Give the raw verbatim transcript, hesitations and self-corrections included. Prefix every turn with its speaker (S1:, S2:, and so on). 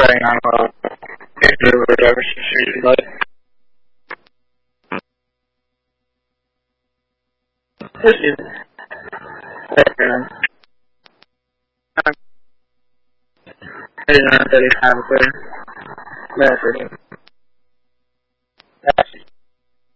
S1: running on a paper or whatever, but this is better. I didn't know that it had a better method.